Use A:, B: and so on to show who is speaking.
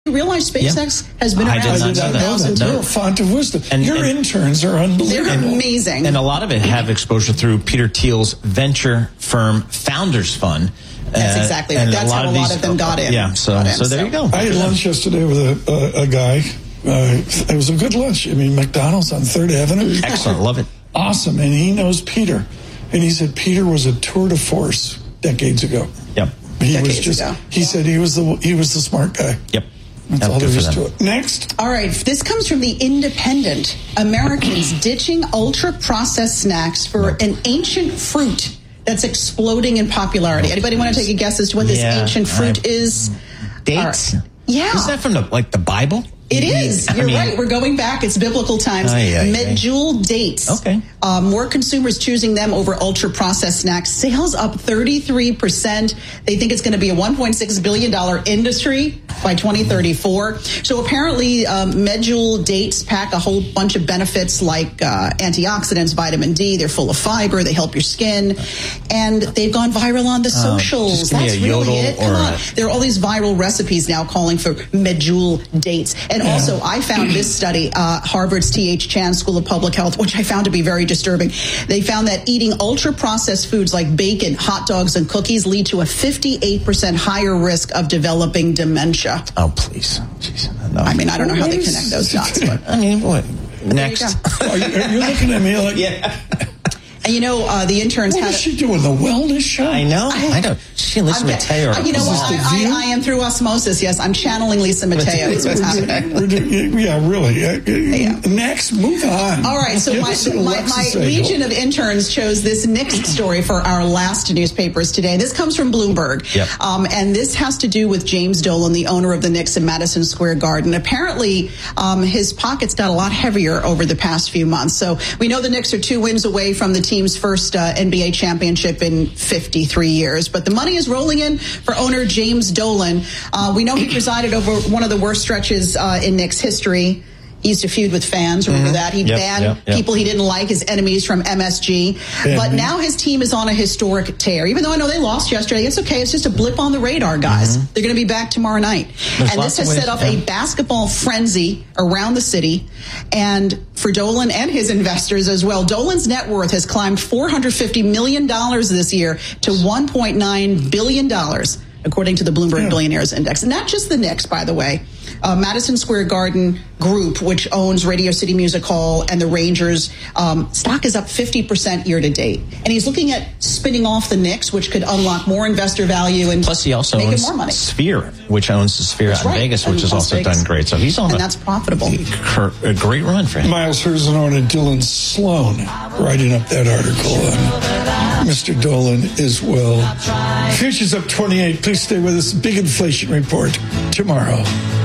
A: realize SpaceX has been around since 2002?
B: They're a font of wisdom. Your interns are unbelievable.
A: They're amazing.
C: And a lot of it have exposure through Peter Thiel's venture firm Founders Fund.
A: That's exactly right. That's how a lot of them got in.
C: Yeah, so there you go.
B: I had lunch yesterday with a guy. It was a good lunch. I mean, McDonald's on 3rd Avenue.
C: Excellent. Love it.
B: Awesome. And he knows Peter. And he said Peter was a tour de force decades ago.
C: Yep.
B: He said he was the smart guy.
C: Yep.
B: That's all there is to it. Next.
A: All right. This comes from The Independent. Americans ditching ultra-processed snacks for an ancient fruit that's exploding in popularity. Anybody want to take a guess as to what this ancient fruit is?
C: Dates?
A: Yeah.
C: Is that from the Bible?
A: It is. You're right. We're going back. It's biblical times. Medjool dates.
C: Okay.
A: More consumers choosing them over ultra-processed snacks. Sales up 33%. They think it's going to be a $1.6 billion industry by 2034. So apparently, Medjool dates pack a whole bunch of benefits like antioxidants, vitamin D. They're full of fiber. They help your skin. And they've gone viral on the socials. That's really it. Come on. There are all these viral recipes now calling for Medjool dates. And also, I found this study, Harvard's T.H. Chan School of Public Health, which I found to be very disturbing. They found that eating ultra-processed foods like bacon, hot dogs, and cookies lead to a 58% higher risk of developing dementia.
C: Oh, please. Jeez, no.
A: I mean, I don't know how they connect those dots. But
C: I mean, what? Next.
B: Are you looking at me like...
C: Yeah.
A: And the interns
B: What is she doing? The wellness show?
C: I know. She and Lisa Mateo.
A: I am through osmosis. Yes, I'm channeling Lisa Mateo. Is what's happening.
B: Really. Next, move on.
A: All right. So my legion of interns chose this next story for our last newspapers today. This comes from Bloomberg.
C: Yep.
A: And this has to do with James Dolan, the owner of the Knicks in Madison Square Garden. Apparently, his pockets got a lot heavier over the past few months. So we know the Knicks are 2 wins away from the team's first NBA championship in 53 years. But the money is rolling in for owner James Dolan. We know he presided over one of the worst stretches in Knicks history. He used to feud with fans. Remember that? He banned people he didn't like, his enemies from MSG. But now his team is on a historic tear. Even though I know they lost yesterday, it's okay. It's just a blip on the radar, guys. They're going to be back tomorrow night. And this has set up a basketball frenzy around the city. And for Dolan and his investors as well, Dolan's net worth has climbed $450 million this year to $1.9 billion, according to the Bloomberg Billionaires Index. And not just the Knicks, by the way. Madison Square Garden Group, which owns Radio City Music Hall and the Rangers, stock is up 50% year to date. And he's looking at spinning off the Knicks, which could unlock more investor value and
C: plus he also
A: owns
C: more money. Sphere, which owns the Sphere out in Vegas, which has also done great. So he's on
A: that's profitable.
C: A great run for him.
B: Miles Herzog and Dylan Sloan writing up that article on Mr. Dolan as well. Futures up 28. Please stay with us. Big inflation report tomorrow.